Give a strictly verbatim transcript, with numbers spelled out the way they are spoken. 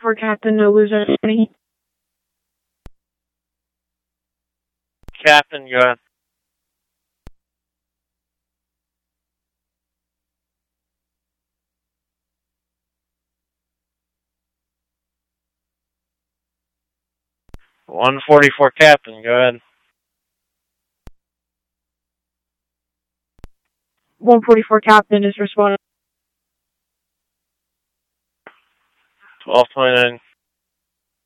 For Captain, no loser any. Captain, go ahead. one forty-four, Captain, go ahead. one forty-four Captain is responding. twelve twenty-nine.